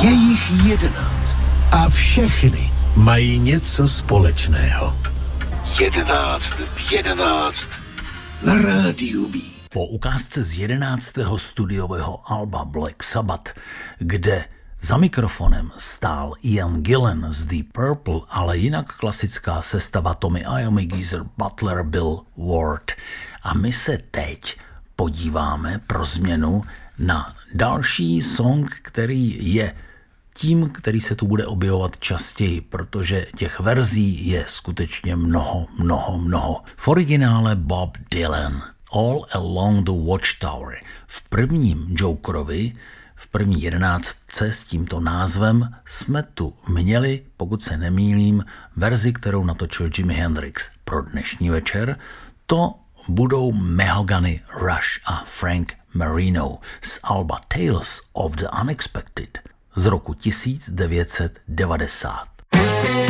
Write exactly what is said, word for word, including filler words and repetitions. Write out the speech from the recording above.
Je jich jedenáct a všechny mají něco společného. Jedenáct v jedenáct na rádiu B. Po ukázce z jedenáctého studiového alba Black Sabbath, kde za mikrofonem stál Ian Gillan z Deep Purple, ale jinak klasická sestava Tommy Iommi, Geezer Butler, Bill Ward. A my se teď podíváme pro změnu na další song, který je tím, který se tu bude objevovat častěji, protože těch verzí je skutečně mnoho, mnoho, mnoho. V originále Bob Dylan, All Along the Watchtower. V prvním Jokerovi, v první jedenáctce s tímto názvem jsme tu měli, pokud se nemýlím, verzi, kterou natočil Jimi Hendrix. Pro dnešní večer to budou Mahogany Rush a Frank Marino z alba Tales of the Unexpected z roku tisíc devět set devadesát.